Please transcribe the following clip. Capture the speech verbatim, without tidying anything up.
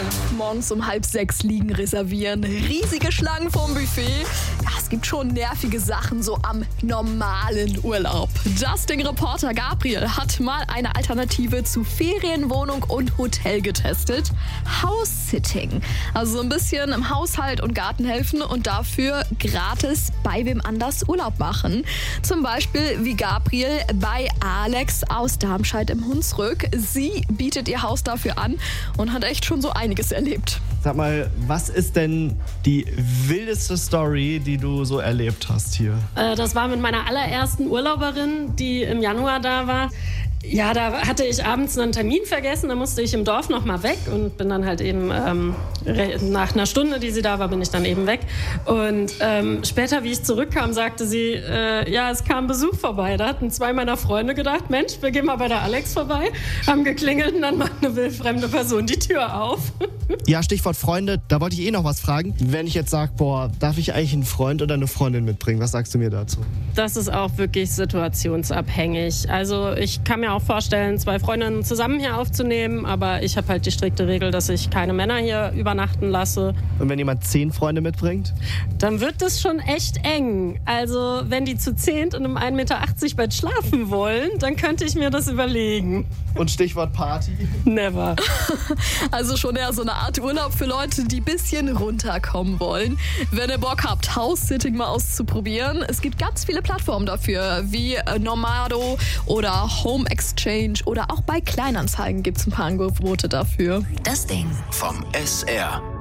Morgens um halb sechs Liegen reservieren, riesige Schlangen vorm Buffet. Ja, es gibt schon nervige Sachen so am normalen Urlaub. Justin-Reporter Gabriel hat mal eine Alternative zu Ferienwohnung und Hotel getestet. House-Sitting. Also so ein bisschen im Haushalt und Garten helfen und dafür gratis bei wem anders Urlaub machen. Zum Beispiel wie Gabriel bei Alex aus Darmstadt im Hunsrück. Sie bietet ihr Haus dafür an und hat echt schon so einiges erlebt. Sag mal, was ist denn die wildeste Story, die du so erlebt hast hier? Äh, das war mit meiner allerersten Urlauberin, die im Januar da war. Ja, da hatte ich abends einen Termin vergessen, da musste ich im Dorf noch mal weg und bin dann halt eben, ähm, nach einer Stunde, die sie da war, bin ich dann eben weg. Und ähm, später, wie ich zurückkam, sagte sie, äh, ja, es kam Besuch vorbei. Da hatten zwei meiner Freunde gedacht, Mensch, wir gehen mal bei der Alex vorbei, haben geklingelt und dann macht eine wildfremde Person die Tür auf. Ja, Stichwort Freunde, da wollte ich eh noch was fragen. Wenn ich jetzt sage, boah, darf ich eigentlich einen Freund oder eine Freundin mitbringen? Was sagst du mir dazu? Das ist auch wirklich situationsabhängig. Also ich kann mir auch vorstellen, zwei Freundinnen zusammen hier aufzunehmen, aber ich habe halt die strikte Regel, dass ich keine Männer hier übernachten lasse. Und wenn jemand zehn Freunde mitbringt? Dann wird das schon echt eng. Also wenn die zu zehnt in einem ein Meter achtzig Bett schlafen wollen, dann könnte ich mir das überlegen. Und Stichwort Party? Never. Also schon eher so eine Art Urlaub für Leute, die ein bisschen runterkommen wollen. Wenn ihr Bock habt, House-Sitting mal auszuprobieren, es gibt ganz viele Plattformen dafür, wie Nomado oder Home Exchange oder auch bei Kleinanzeigen gibt es ein paar Angebote dafür. Das Ding vom S R.